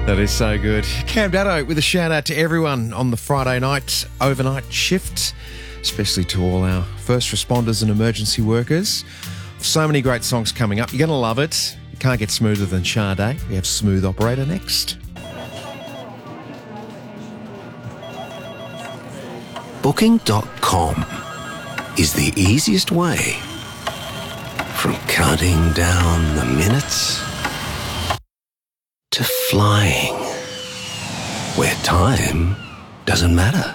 That is so good. Cam Daddo with a shout out to everyone on the Friday night overnight shift, especially to all our first responders and emergency workers. So many great songs coming up. You're going to love it. You can't get smoother than Sade. We have Smooth Operator next. Booking.com is the easiest way from counting down the minutes to flying where time doesn't matter.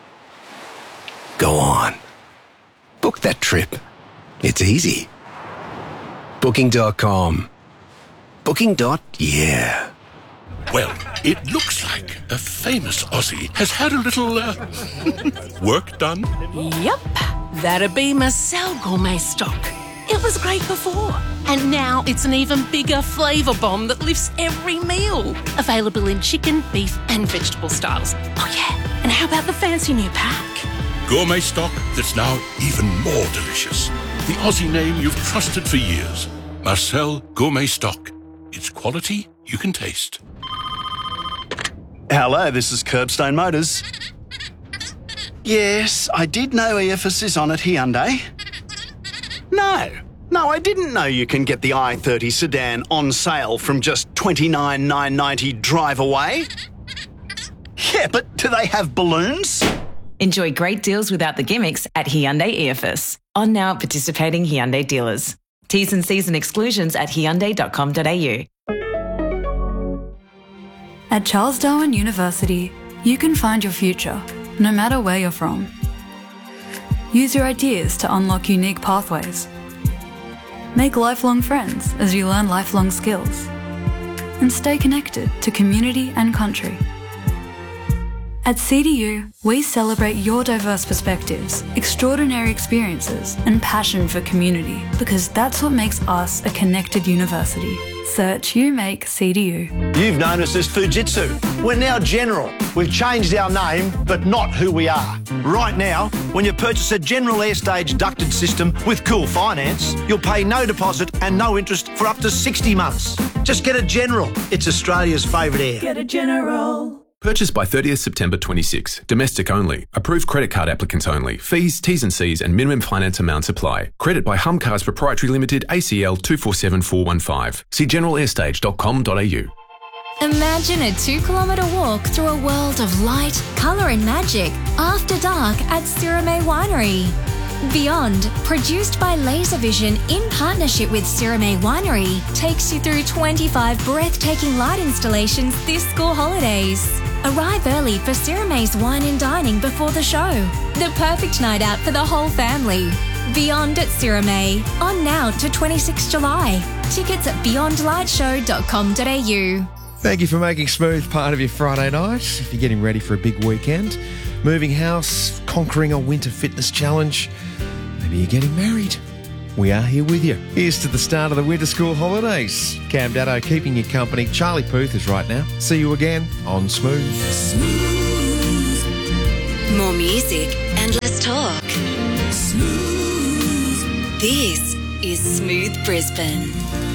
Go on. Book that trip. It's easy. Booking.com. Booking.yeah. Well, it looks like a famous Aussie has had a little, work done. Yep, that'd be Marcel Gourmet Stock. It was great before, and now it's an even bigger flavour bomb that lifts every meal. Available in chicken, beef and vegetable styles. Oh yeah, and how about the fancy new pack? Gourmet stock that's now even more delicious. The Aussie name you've trusted for years. Marcel Gourmet Stock. It's quality you can taste. Hello, this is Curbstone Motors. Yes, I did know EFS is on at Hyundai. No, I didn't know you can get the i30 sedan on sale from just $29,990 drive away. Yeah, but do they have balloons? Enjoy great deals without the gimmicks at Hyundai EFS. On now at participating Hyundai dealers. T's and C's and exclusions at hyundai.com.au. At Charles Darwin University, you can find your future, no matter where you're from. Use your ideas to unlock unique pathways. Make lifelong friends as you learn lifelong skills. And stay connected to community and country. At CDU, we celebrate your diverse perspectives, extraordinary experiences, and passion for community, because that's what makes us a connected university. Search UMake CDU. You've known us as Fujitsu. We're now General. We've changed our name, but not who we are. Right now, when you purchase a General Airstage ducted system with Cool Finance, you'll pay no deposit and no interest for up to 60 months. Just get a General. It's Australia's favourite air. Get a General. Purchase by 30th September 26. Domestic only. Approved credit card applicants only. Fees, T's and C's and minimum finance amounts apply. Credit by Humcars Proprietary Limited, ACL 247415. See generalairStage.com.au. Imagine a 2-kilometre walk through a world of light, colour and magic after dark at Sirame Winery. Beyond, produced by Laservision in partnership with Sirame Winery, takes you through 25 breathtaking light installations this school holidays. Arrive early for Sirame's wine and dining before the show. The perfect night out for the whole family. Beyond at Sirame, on now to 26 July. Tickets at beyondlightshow.com.au. Thank you for making Smooth part of your Friday night. If you're getting ready for a big weekend, moving house, conquering a winter fitness challenge, maybe you're getting married. We are here with you. Here's to the start of the winter school holidays. Cam Daddo keeping you company. Charlie Puth is right now. See you again on Smooth. Smooth. More music and less talk. Smooth. This is Smooth Brisbane.